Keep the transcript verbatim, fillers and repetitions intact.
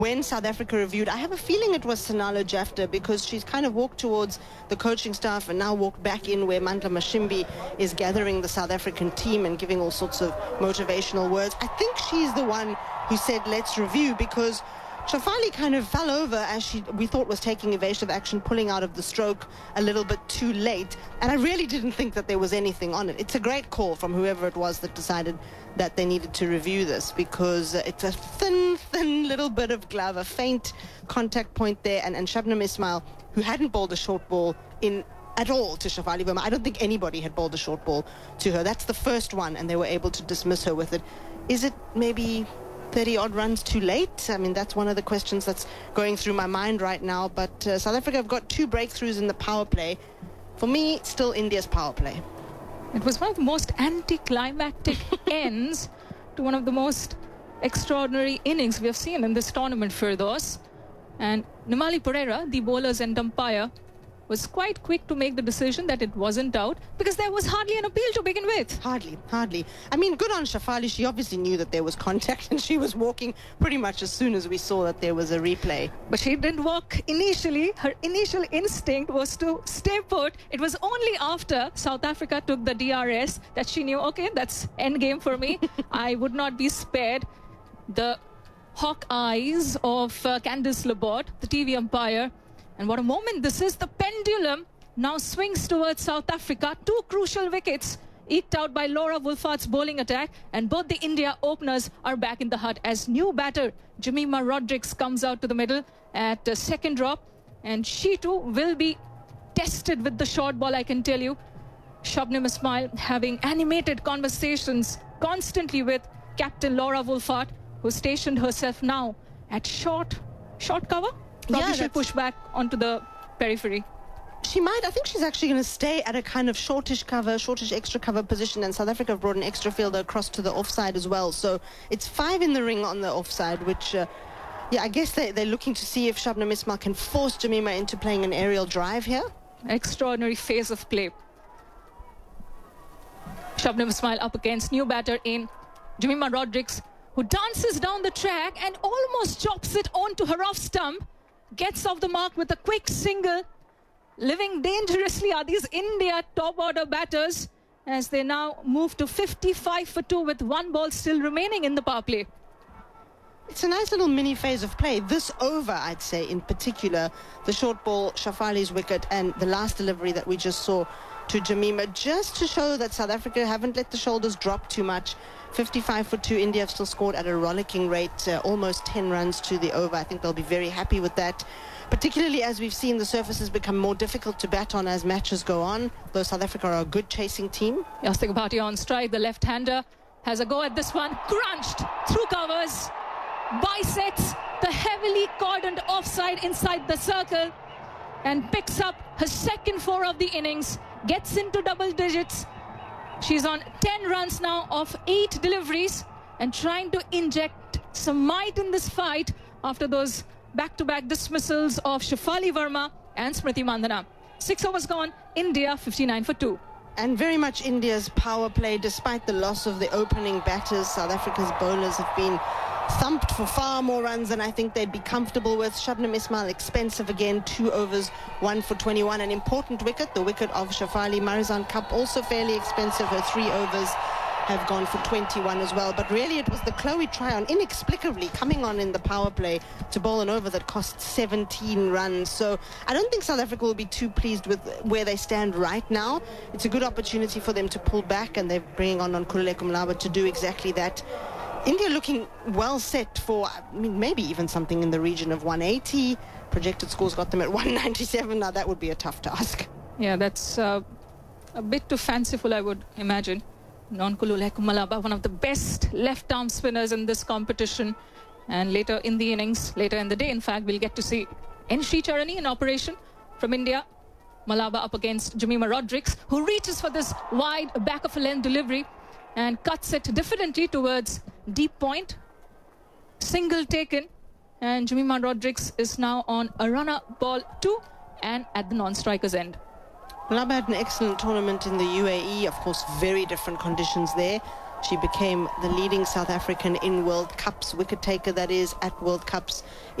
when South Africa reviewed, I have a feeling it was Sanalo Jafta, because she's kind of walked towards the coaching staff and now walked back in where Mandla Mashimbi is gathering the South African team and giving all sorts of motivational words. I think she's the one who said, let's review, because Shafali kind of fell over as she, we thought, was taking evasive action, pulling out of the stroke a little bit too late. And I really didn't think that there was anything on it. It's a great call from whoever it was that decided that they needed to review this, because uh, it's a thin, thin little bit of glove, a faint contact point there. And, and Shabnam Ismail, who hadn't bowled a short ball in at all to Shafali Verma. I don't think anybody had bowled a short ball to her. That's the first one, and they were able to dismiss her with it. Is it maybe thirty odd runs too late? I mean, that's one of the questions that's going through my mind right now. But uh, South Africa have got two breakthroughs in the power play. For me, still India's power play. It was one of the most anticlimactic ends to one of the most extraordinary innings we have seen in this tournament, Firdaus. And Nimali Pereira, the bowler's end umpire, was quite quick to make the decision that it wasn't out, because there was hardly an appeal to begin with. Hardly, hardly. I mean, good on Shafali. She obviously knew that there was contact, and she was walking pretty much as soon as we saw that there was a replay. But she didn't walk initially. Her initial instinct was to stay put. It was only after South Africa took the D R S that she knew, okay, that's end game for me. I would not be spared. The hawk eyes of uh, Candice Laborde, the T V umpire. And what a moment this is. The pendulum now swings towards South Africa. Two crucial wickets eked out by Laura Wolfart's bowling attack. And both the India openers are back in the hut as new batter Jemima Rodrigues comes out to the middle at uh, second drop. And she too will be tested with the short ball, I can tell you. Shabnam Ismail having animated conversations constantly with Captain Laura Wolfart, who stationed herself now at short, short cover. Probably Yeah, she'll push back onto the periphery. She might. I think she's actually going to stay at a kind of shortish cover, shortish extra cover position. And South Africa have brought an extra fielder across to the offside as well. So it's five in the ring on the offside, which, uh, yeah, I guess they, they're looking to see if Shabnam Ismail can force Jemima into playing an aerial drive here. Extraordinary phase of play. Shabnam Ismail up against new batter in Jemima Rodrigues, who dances down the track and almost chops it onto her off stump. Gets off the mark with a quick single. Living dangerously are these India top order batters as they now move to fifty-five for two with one ball still remaining in the power play. It's a nice little mini phase of play. This over, I'd say, in particular, the short ball, Shafali's wicket, and the last delivery that we just saw to Jemima, just to show that South Africa haven't let the shoulders drop too much. fifty-five for two, India have still scored at a rollicking rate, uh, almost ten runs to the over. I think they'll be very happy with that, particularly as we've seen the surfaces become more difficult to bat on as matches go on, though South Africa are a good chasing team. Yastik Bhatia on strike, the left-hander has a go at this one, crunched through covers, bisects the heavily cordoned offside inside the circle and picks up her second four of the innings, gets into double digits. She's on ten runs now of eight deliveries and trying to inject some might in this fight after those back-to-back dismissals of Shafali Verma and Smriti Mandhana. Six overs gone, India fifty-nine for two. And very much India's power play, despite the loss of the opening batters. South Africa's bowlers have been thumped for far more runs than I think they'd be comfortable with. Shabnam Ismail expensive again, two overs, one for twenty-one. An important wicket, the wicket of Shafali. Marizan Cup also fairly expensive. Her three overs have gone for twenty-one as well. But really it was the Chloe Tryon inexplicably coming on in the power play to bowl an over that cost seventeen runs. So I don't think South Africa will be too pleased with where they stand right now. It's a good opportunity for them to pull back, and they're bringing on Nonkululeko Mlaba to do exactly that. India looking well set for, I mean, maybe even something in the region of one eighty. Projected scores got them at one ninety-seven. Now that would be a tough task. Yeah, that's uh, a bit too fanciful, I would imagine. Nonkululeko Mlaba, one of the best left-arm spinners in this competition. And later in the innings, later in the day, in fact, we'll get to see N. Sricharani in operation from India. Mlaba up against Jemima Rodrigues, who reaches for this wide back of a length delivery and cuts it diffidently towards deep point. Single taken, and Jemima Rodrigues is now on a runner ball two and at the non-striker's end. Mlaba had an excellent tournament in the U A E, of course very different conditions there. She became the leading South African in World Cups, wicket taker that is, at World Cups